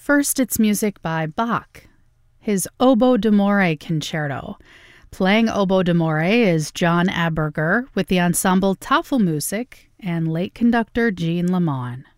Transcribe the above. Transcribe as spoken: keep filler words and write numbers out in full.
First, it's music by Bach, his Oboe d'Amore Concerto. Playing Oboe d'Amore is John Aberger with the ensemble Tafelmusik and late conductor Jean Lamont.